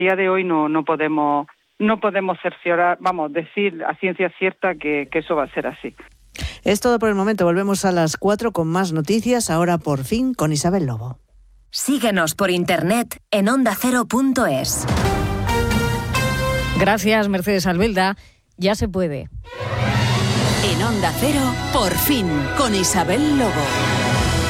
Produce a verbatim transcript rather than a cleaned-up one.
día de hoy no, no podemos no podemos cerciorar, vamos, decir a ciencia cierta que, que eso va a ser así. Es todo por el momento. Volvemos a las cuatro con más noticias, ahora por fin con Isabel Lobo. Síguenos por internet en onda cero punto es. Gracias, Mercedes Albelda. Ya se puede. En Onda Cero, por fin, con Isabel Lobo.